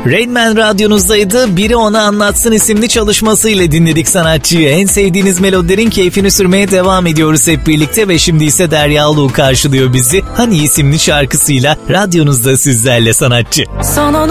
Rain Man radyonuzdaydı. Biri ona anlatsın isimli çalışmasıyla dinledik sanatçıyı. En sevdiğiniz melodilerin keyfini sürmeye devam ediyoruz hep birlikte ve şimdi ise Derya Ulu karşılıyor bizi. Hani isimli şarkısıyla radyonuzda sizlerle sanatçı. Son